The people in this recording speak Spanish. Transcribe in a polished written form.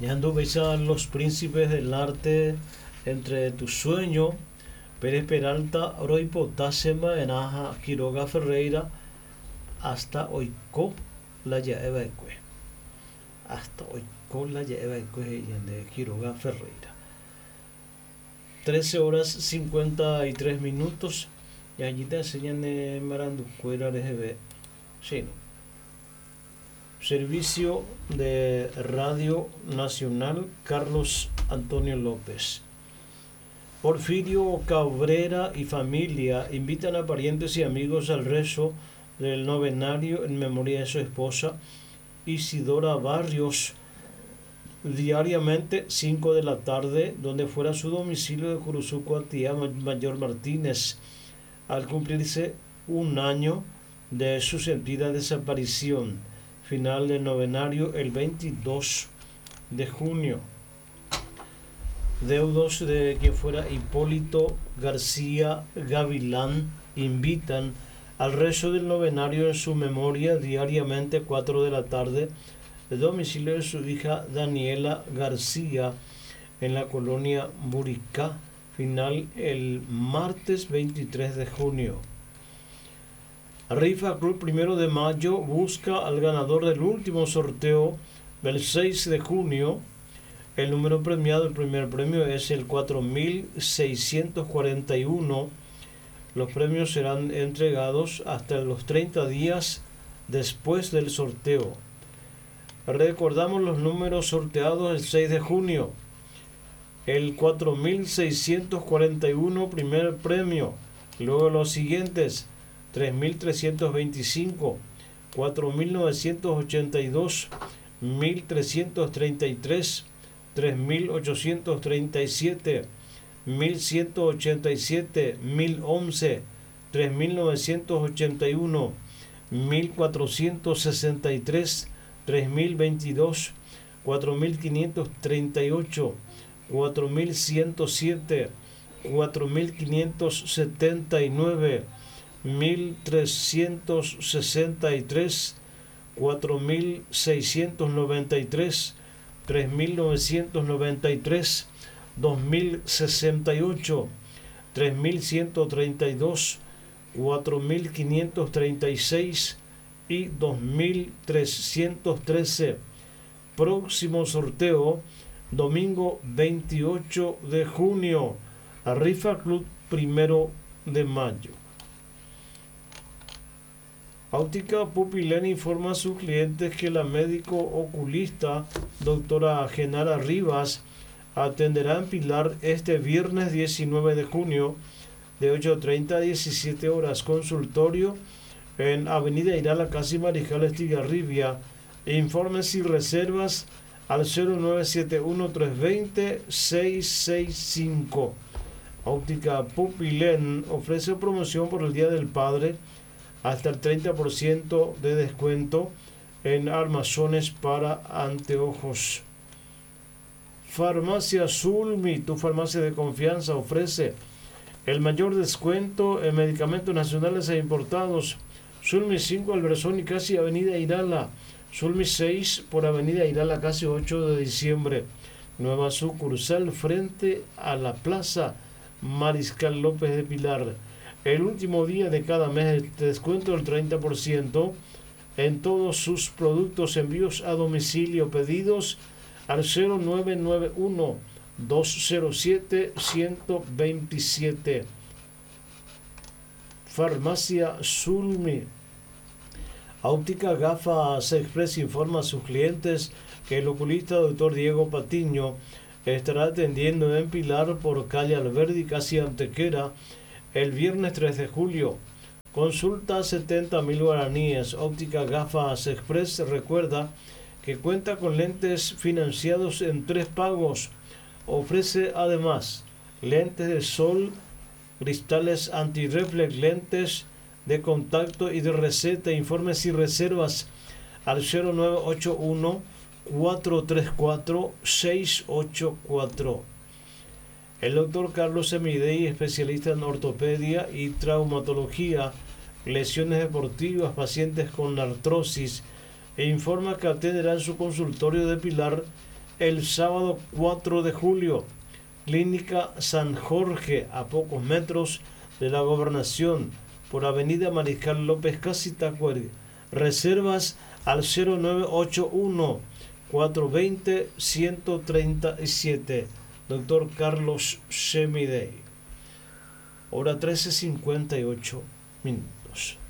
Yando ves a los príncipes del arte entre tu sueño, Pérez Peralta, Roy Potásema, Enaja, Quiroga Ferreira, hasta Oiko, la Yaeva Ecue. Hasta Oiko, la Yaeva Ecue, de Quiroga Ferreira. 13 horas 53 minutos. Y allí te enseñan de Maranducuera RGB. Sí, ¿no? Servicio de Radio Nacional Carlos Antonio López. Porfirio Cabrera y familia invitan a parientes y amigos al rezo del novenario en memoria de su esposa Isidora Barrios, diariamente 5 de la tarde, donde fuera su domicilio de Curuzuco, Antía Mayor Martínez, al cumplirse un año de su sentida desaparición. Final del novenario el 22 de junio. Deudos de quien fuera Hipólito García Gavilán invitan al rezo del novenario en su memoria diariamente 4 de la tarde, el domicilio de su hija Daniela García en la colonia Buricá. Final el martes 23 de junio. Rifa Club 1 de mayo busca al ganador del último sorteo del 6 de junio. El número premiado, el primer premio es el 4641. Los premios serán entregados hasta los 30 días después del sorteo. Recordamos los números sorteados el 6 de junio. El 4641, primer premio. Luego los siguientes: 3325, 4982, 1333, 3837, 1187, 1011, 3981, 1463, 3022, 4538, 4107, 4579, 1363, 4693, 3993, 2068, 3132, 4536 y 2313. Próximo sorteo domingo 28 de junio. Rifa Club 1 de mayo. Óptica Pupilén informa a sus clientes que la médico oculista doctora Genara Rivas atenderá en Pilar este viernes 19 de junio de 8:30 a 17 horas. Consultorio en Avenida Irala, casi Mariscal Estigarribia. Informes y reservas al 0971-320-665. Óptica Pupilén ofrece promoción por el Día del Padre hasta el 30% de descuento en armazones para anteojos. Farmacia Sulmi, tu farmacia de confianza, ofrece el mayor descuento en medicamentos nacionales e importados. Sulmi 5, Alverzón y casi Avenida Irala. Sulmi 6 por Avenida Irala, casi 8 de diciembre. Nueva sucursal frente a la Plaza Mariscal López de Pilar. El último día de cada mes de descuento del 30% en todos sus productos. Envíos a domicilio, pedidos al 0991-207-127. Farmacia Sulmi. Óptica Gafas Express informa a sus clientes que el oculista Dr. Diego Patiño estará atendiendo en Pilar por calle Alberdi, casi Antequera, el viernes 3 de julio. Consulta 70.000 guaraníes. Óptica Gafas Express recuerda que cuenta con lentes financiados en 3 pagos. Ofrece además lentes de sol, cristales antirreflex, lentes de contacto y de receta. Informes y reservas al 0981-434-684. El doctor Carlos Emidei, especialista en ortopedia y traumatología, lesiones deportivas, pacientes con artrosis, informa que atenderá en su consultorio de Pilar el sábado 4 de julio. Clínica San Jorge, a pocos metros de la Gobernación, por Avenida Mariscal López Casitacueri. Reservas al 0981 420 137. Doctor Carlos Semidey. Hora 13:58.